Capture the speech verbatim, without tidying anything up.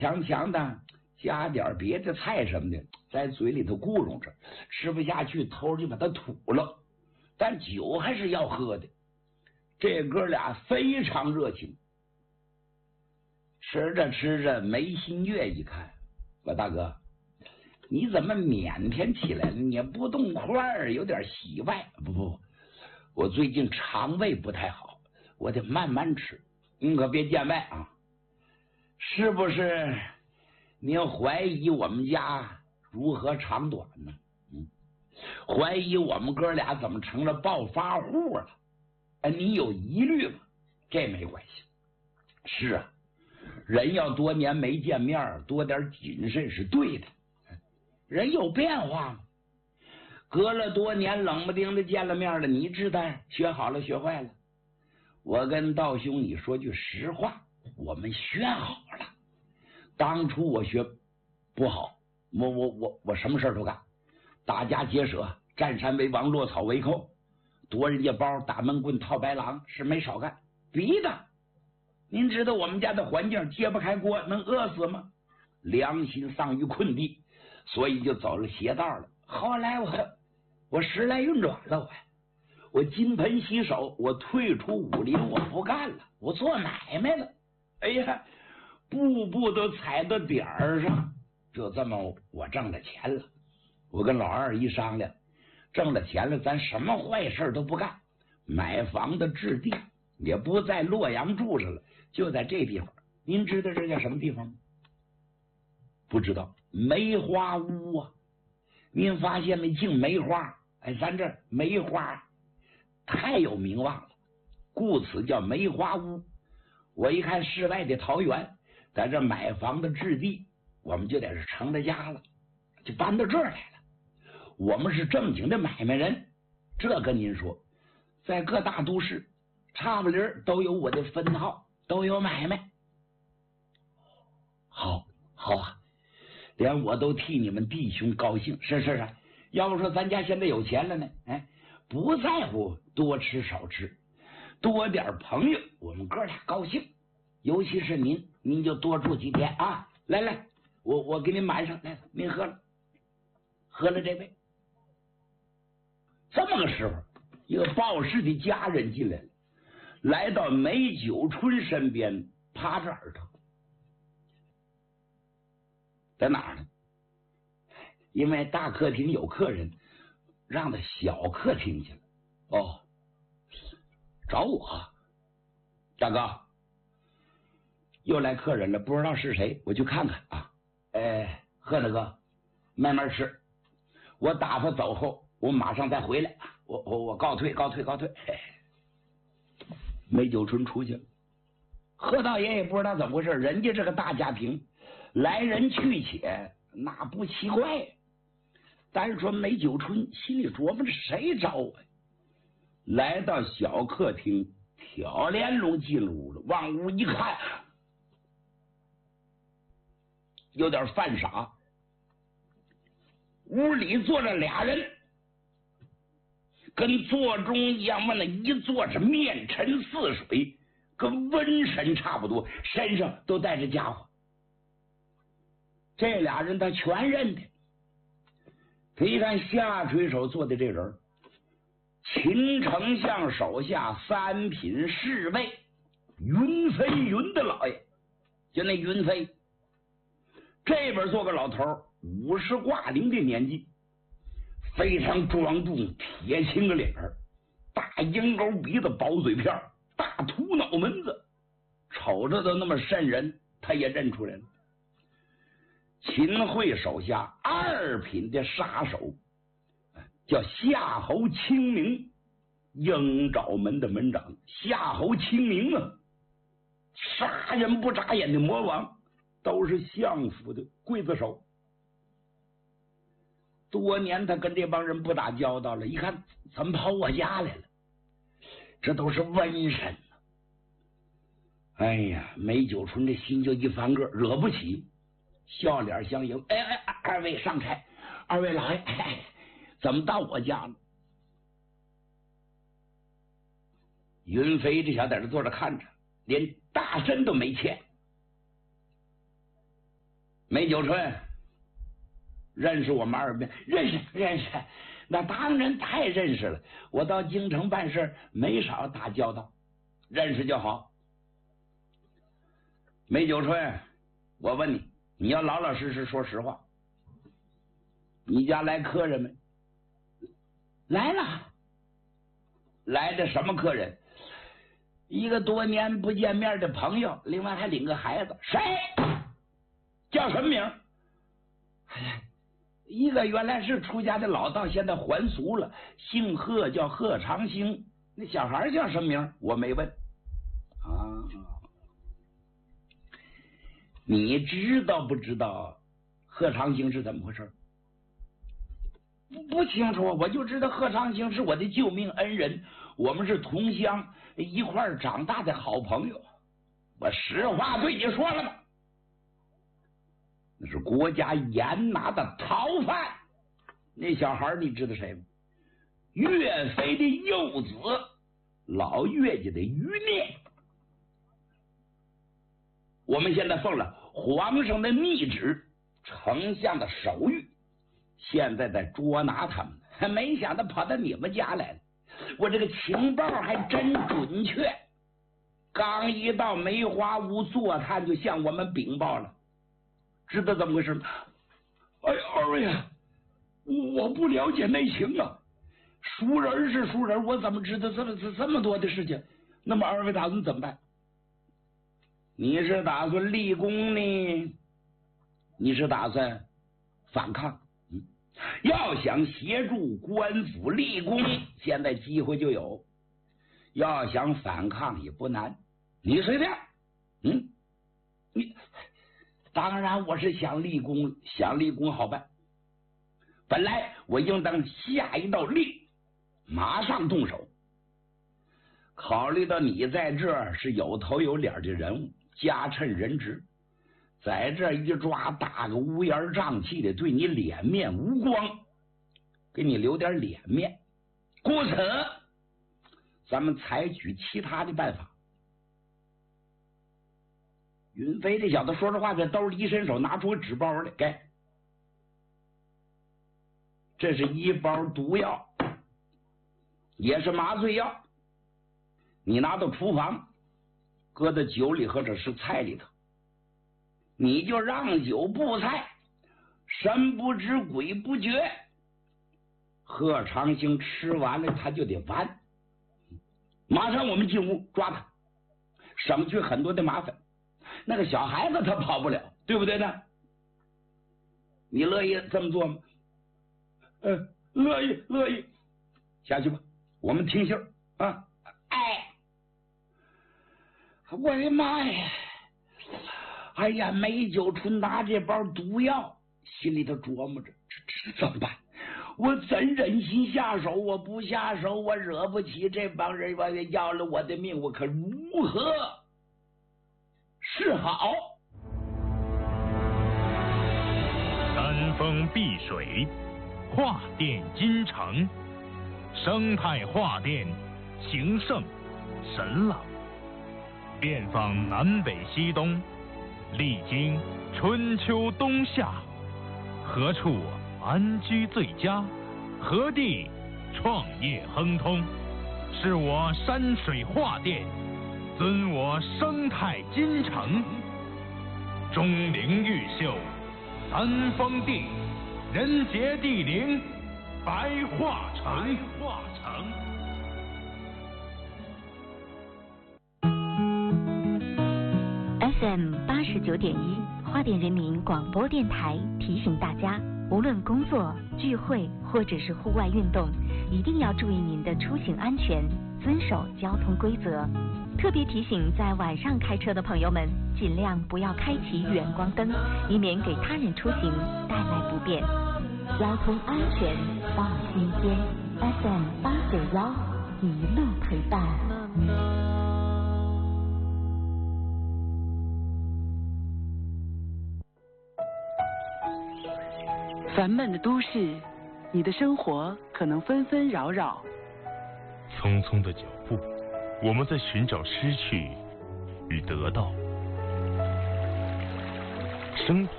强强的加点别的菜什么的，在嘴里头咕噜着，吃不下去，头就把它吐了。但酒还是要喝的。这哥俩非常热情。吃着吃着，梅新月一看，我大哥，你怎么腼腆起来了？你不动筷儿，有点喜外。不不，我最近肠胃不太好，我得慢慢吃。您可别见外啊！是不是您怀疑我们家如何长短呢？嗯，怀疑我们哥俩怎么成了暴发户了？哎，你有疑虑吗？这没关系。是啊，人要多年没见面，多点谨慎是对的。人有变化吗？隔了多年冷不丁的见了面了，你知道学好了学坏了？我跟道兄你说句实话，我们学好了。当初我学不好，我我我我什么事都干，打家劫舍，占山为王，落草为寇，夺人家包，打闷棍，套白狼，是没少干。逼的，您知道我们家的环境，揭不开锅能饿死吗？良心丧于困地，所以就走了邪道了。后来我我时来运转了，我我金盆洗手，我退出武林，我不干了，我做买卖了。哎呀，步步都踩到点儿上，就这么我挣了钱了。我跟老二一商量，挣了钱了，咱什么坏事都不干，买房子置地，也不在洛阳住着了，就在这地方。您知道这叫什么地方吗？不知道，梅花屋啊！您发现没？净梅花，哎，咱这梅花太有名望了，故此叫梅花屋。我一看世外的桃源，在这买房子置地，我们就得是成了家了，就搬到这儿来了。我们是正经的买卖人，这跟您说，在各大都市差不离都有我的分号，都有买卖。好，好啊，连我都替你们弟兄高兴。是是啊，要不说咱家现在有钱了呢，哎，不在乎多吃少吃，多点朋友，我们哥俩高兴。尤其是您，您就多住几天啊！来来，我我给您满上来，您喝了，喝了这杯。这么个时候，一个报事的家人进来了，来到梅九春身边，趴着耳朵。在哪儿呢？因为大客厅有客人，让到小客厅去了。哦，找我，大哥，又来客人了，不知道是谁，我去看看啊。哎，贺大哥，慢慢吃，我打发走后，我马上再回来。我我我告退，告退，告退。梅九春出去了，贺大爷也不知道怎么回事，人家这个大家庭，来人去且，那不奇怪。但是说梅九春心里琢磨着谁找我，来到小客厅，挑帘笼进屋了，往屋一看，有点犯傻。屋里坐着俩人，跟座中一样，往那一坐着面沉似水，跟瘟神差不多，身上都带着家伙。这俩人他全认得。他一看下垂手坐的这人，秦丞相手下三品侍卫云飞云的老爷，就那云飞。这边做个老头，五十挂零的年纪，非常庄重，铁青个脸，大鹰钩鼻子，薄嘴片，大秃脑门子，瞅着都那么瘆人，他也认出来了。秦桧手下二品的杀手叫夏侯清明，鹰爪门的门长夏侯清明啊，杀人不眨眼的魔王，都是相府的刽子手。多年他跟这帮人不打交道了，一看怎么跑我家来了，这都是瘟神啊！哎呀，梅九春这心就一翻个，惹不起，笑脸相迎。哎哎，二位上差，二位老爷，哎，怎么到我家了？云飞这小在这坐着看着，连大身都没欠。 梅九春，认识我们二兵？认识认识，那当然太认识了。我到京城办事没少打交道，认识就好。梅九春，我问你，你要老老实实说实话，你家来客人没？来了。来的什么客人？一个多年不见面的朋友，另外还领个孩子。谁？叫什么名？哎，一个原来是出家的老道，现在还俗了，姓贺，叫贺长兴。那小孩叫什么名？我没问。啊，你知道不知道贺长兴是怎么回事？不不清楚，我就知道贺长兴是我的救命恩人，我们是同乡，一块儿长大的好朋友。我实话对你说了吧，那是国家严拿的逃犯。那小孩你知道谁吗？岳飞的幼子，老岳家的余孽。我们现在奉了皇上的密旨，丞相的手谕，现在在捉拿他们，还没想到跑到你们家来了。我这个情报还真准确，刚一到梅花坞坐探，就向我们禀报了。知道怎么回事吗？哎，二位啊，我不了解内情啊，熟人是熟人，我怎么知道这么这么多的事情？那么二位打算怎么办？你是打算立功呢？你是打算反抗？嗯，要想协助官府立功，现在机会就有；要想反抗也不难，你随便。嗯，你当然我是想立功，想立功好办。本来我应当下一道令，马上动手。考虑到你在这儿是有头有脸的人物，家趁人直，在这一抓，大个乌烟瘴气的，对你脸面无光，给你留点脸面。故此，咱们采取其他的办法。云飞这小子说着话，在兜里一伸手，拿出个纸包来，该，这是一包毒药，也是麻醉药。你拿到厨房，搁到酒里或者是菜里头，你就让酒不菜，神不知鬼不觉。贺长兴吃完了，他就得完。马上我们进屋抓他，省去很多的麻烦。那个小孩子他跑不了，对不对呢？你乐意这么做吗？呃，乐意，乐意。下去吧，我们听信儿啊。哎，我的妈呀！哎呀，梅九春拿这包毒药，心里头琢磨着，这这怎么办？我怎忍心下手？我不下手，我惹不起这帮人，我要了我的命，我可如何是好？ 山峰碧水，画殿金城，生态画殿，情圣神朗，遍访南北西东，历经春秋冬夏，何处安居最佳？何地创业亨通？是我山水画殿，尊我生态金城。钟灵毓秀，三峰地，人杰地灵，白化城。白化城。 F M 八十九点一，花莲人民广播电台提醒大家，无论工作、聚会或者是户外运动，一定要注意您的出行安全，遵守交通规则。特别提醒在晚上开车的朋友们，尽量不要开启远光灯，以免给他人出行带来不便。交通安全放心间 ，F M 八九幺一路陪伴。 烦闷的都市，你的生活可能纷纷扰扰。 匆匆的脚步，我们在寻找失去与得到。生活